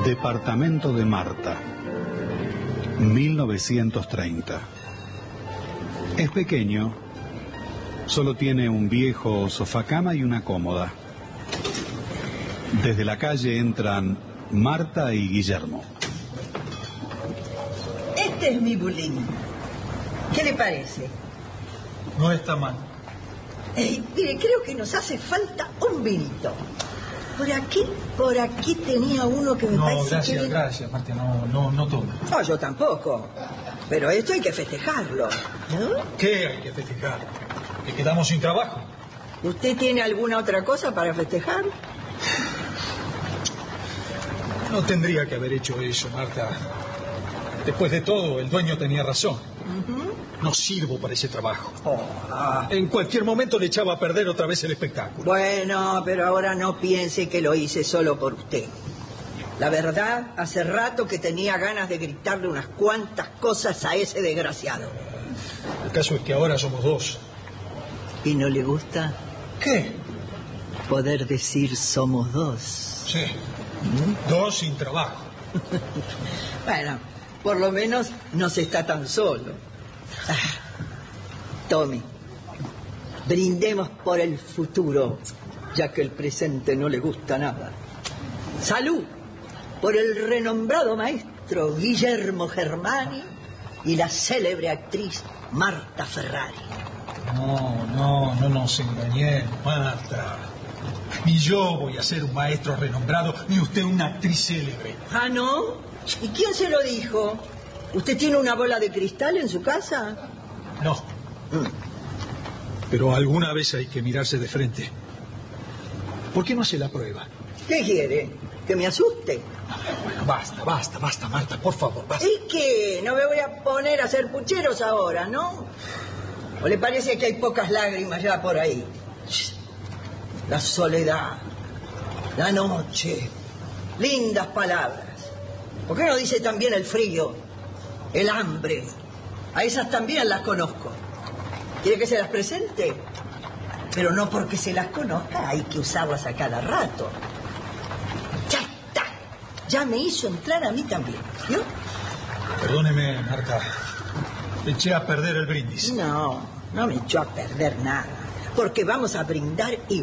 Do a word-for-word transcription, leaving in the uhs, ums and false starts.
Departamento de Marta, mil novecientos treinta. Es pequeño, solo tiene un viejo sofacama y una cómoda. Desde la calle entran Marta y Guillermo. Este es mi bulín. ¿Qué le parece? No está mal. Eh, mire, creo que nos hace falta un vinito. Por aquí, por aquí tenía uno que me no, parece gracias, que... No, gracias, Marta, no, no, no tomo. No, yo tampoco. Pero esto hay que festejarlo, ¿no? ¿Qué hay que festejar? ¿Que quedamos sin trabajo? ¿Usted tiene alguna otra cosa para festejar? No tendría que haber hecho eso, Marta. Después de todo, el dueño tenía razón. Uh-huh. No sirvo para ese trabajo. Oh, ah. En cualquier momento le echaba a perder otra vez el espectáculo. Bueno, pero ahora no piense que lo hice solo por usted. La verdad, hace rato que tenía ganas de gritarle unas cuantas cosas a ese desgraciado. El caso es que ahora somos dos. ¿Y no le gusta? ¿Qué? Poder decir somos dos. Sí. ¿Mm? Dos sin trabajo. Bueno, por lo menos no se está tan solo. Ah, tome, brindemos por el futuro, ya que el presente no le gusta nada. Salud por el renombrado maestro Guillermo Germani y la célebre actriz Marta Ferrari. No, no, no nos engañemos, Marta. Ni yo voy a ser un maestro renombrado, ni usted una actriz célebre. ¿Ah, no? ¿Y quién se lo dijo? ¿Usted tiene una bola de cristal en su casa? No. Mm. Pero alguna vez hay que mirarse de frente. ¿Por qué no hace la prueba? ¿Qué quiere? ¿Que me asuste? Bueno, basta, basta, basta, Marta, por favor, basta. ¿Y qué? No me voy a poner a hacer pucheros ahora, ¿no? ¿O le parece que hay pocas lágrimas ya por ahí? La soledad, la noche, lindas palabras. ¿Por qué no dice también el frío, el hambre? A esas también las conozco. ¿Quiere que se las presente? Pero no porque se las conozca hay que usarlas a cada rato. Ya está. Ya me hizo entrar a mí también, ¿no? Perdóneme, Marta. Eché a perder el brindis. No, no me echó a perder nada. Porque vamos a brindar igual.